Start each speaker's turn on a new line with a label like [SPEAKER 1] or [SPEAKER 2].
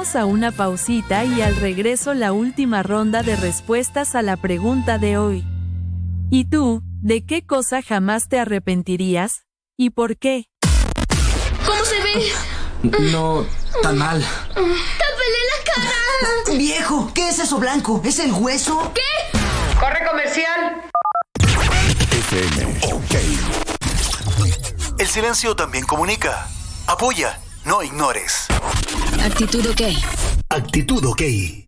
[SPEAKER 1] Vamos a una pausita y al regreso la última ronda de respuestas a la pregunta de hoy. ¿Y tú, de qué cosa jamás te arrepentirías? ¿Y por qué?
[SPEAKER 2] ¿Cómo se ve?
[SPEAKER 3] No, tan mal.
[SPEAKER 2] ¡Tápele la cara!
[SPEAKER 4] ¡Viejo! ¿Qué es eso blanco? ¿Es el hueso?
[SPEAKER 2] ¿Qué?
[SPEAKER 5] ¡Corre comercial!
[SPEAKER 6] FM OK.
[SPEAKER 7] El silencio también comunica. Apoya, no ignores.
[SPEAKER 2] Actitud OK.
[SPEAKER 6] Actitud OK.